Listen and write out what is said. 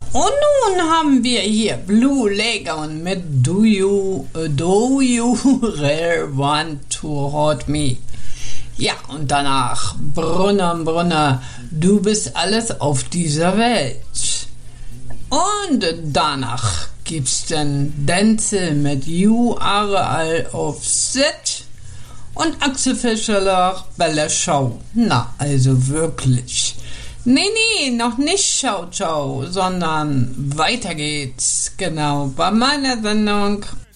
Und nun haben wir hier Blue Lagoon mit Do You Really Want to Hold Me? Ja, und danach Brunner, du bist alles auf dieser Welt. Und danach gibt's dann Denzel mit You Are All of Set und Axel Fischer Bella Show. Na, also wirklich. Nee, noch nicht Ciao, sondern weiter geht's. Genau, bei meiner Sendung